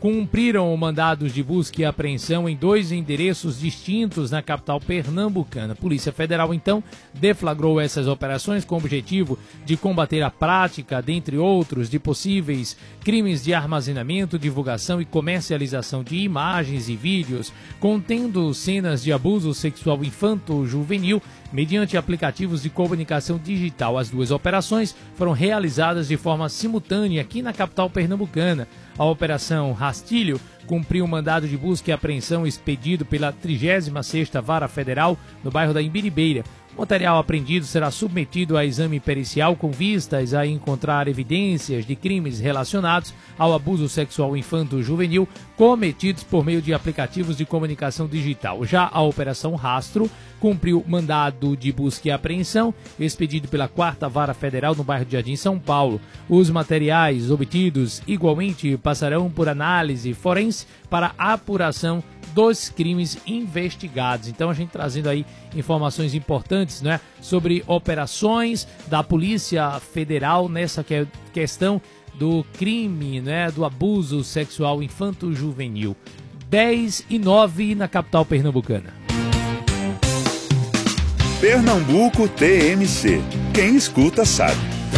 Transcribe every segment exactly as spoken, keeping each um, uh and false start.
cumpriram mandados de busca e apreensão em dois endereços distintos na capital pernambucana. A Polícia Federal, então, deflagrou essas operações com o objetivo de combater a prática, dentre outros, de possíveis crimes de armazenamento, divulgação e comercialização de imagens e vídeos contendo cenas de abuso sexual infanto-juvenil mediante aplicativos de comunicação digital. As duas operações foram realizadas de forma simultânea aqui na capital pernambucana. A Operação Rastilho cumpriu o mandado de busca e apreensão expedido pela trigésima sexta Vara Federal no bairro da Imbiribeira. O material apreendido será submetido a exame pericial com vistas a encontrar evidências de crimes relacionados ao abuso sexual infanto-juvenil cometidos por meio de aplicativos de comunicação digital. Já a Operação Rastro cumpriu mandado de busca e apreensão expedido pela quarta Vara Federal no bairro de Jardim, São Paulo. Os materiais obtidos igualmente passarão por análise forense para apuração dos crimes investigados. Então a gente trazendo aí informações importantes, né, sobre operações da Polícia Federal nessa que- questão do crime, né, do abuso sexual infanto-juvenil. dez e nove na capital pernambucana. Pernambuco T M C. Quem escuta sabe.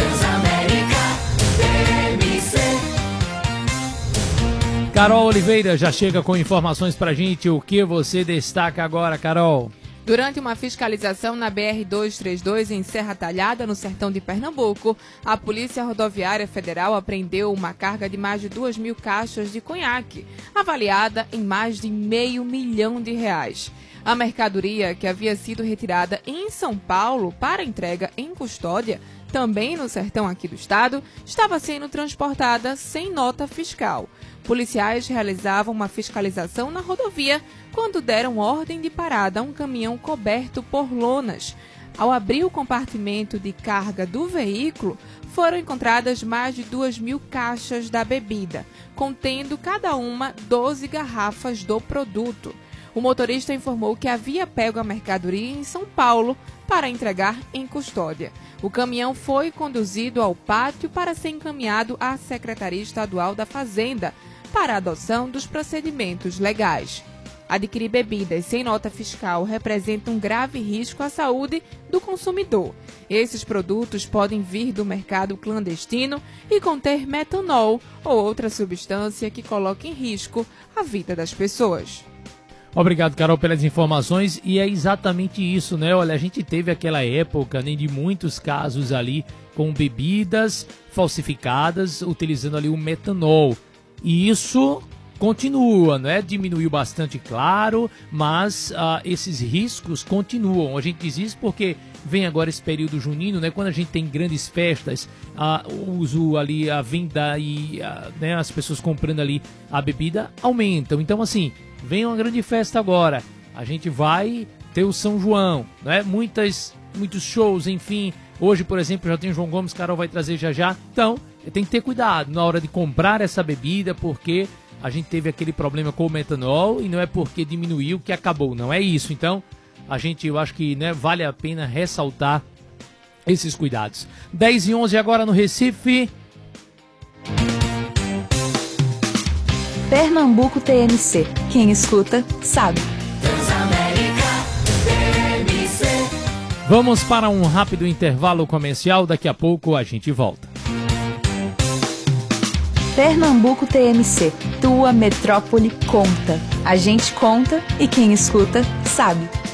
Carol Oliveira já chega com informações pra gente. O que você destaca agora, Carol? Durante uma fiscalização na B R duzentos e trinta e dois em Serra Talhada, no sertão de Pernambuco, a Polícia Rodoviária Federal apreendeu uma carga de mais de duas mil caixas de conhaque, avaliada em mais de meio milhão de reais. A mercadoria, que havia sido retirada em São Paulo para entrega em custódia, também no sertão aqui do estado, estava sendo transportada sem nota fiscal. Policiais realizavam uma fiscalização na rodovia quando deram ordem de parada a um caminhão coberto por lonas. Ao abrir o compartimento de carga do veículo, foram encontradas mais de duas mil caixas da bebida, contendo cada uma doze garrafas do produto. O motorista informou que havia pego a mercadoria em São Paulo para entregar em custódia. O caminhão foi conduzido ao pátio para ser encaminhado à Secretaria Estadual da Fazenda para a adoção dos procedimentos legais. Adquirir bebidas sem nota fiscal representa um grave risco à saúde do consumidor. Esses produtos podem vir do mercado clandestino e conter metanol ou outra substância que coloque em risco a vida das pessoas. Obrigado, Carol, pelas informações. E é exatamente isso, né? Olha, a gente teve aquela época, né, de muitos casos ali com bebidas falsificadas, utilizando ali o metanol. E isso continua, né? Diminuiu bastante, claro, mas uh, esses riscos continuam. A gente diz isso porque vem agora esse período junino, né? Quando a gente tem grandes festas, uh, o uso ali, a venda e uh, né, as pessoas comprando ali a bebida aumentam. Então, assim, vem uma grande festa agora. A gente vai ter o São João, né? Muitas, muitos shows, enfim. Hoje, por exemplo, já tem o João Gomes, Carol vai trazer já já. Então, tem que ter cuidado na hora de comprar essa bebida, porque a gente teve aquele problema com o metanol e não é porque diminuiu que acabou, não é isso. Então, a gente, eu acho que, né, vale a pena ressaltar esses cuidados. dez e onze agora no Recife. Pernambuco T M C. Quem escuta, sabe. Vamos para um rápido intervalo comercial, daqui a pouco a gente volta. Pernambuco T M C. Tua metrópole conta. A gente conta e quem escuta, sabe.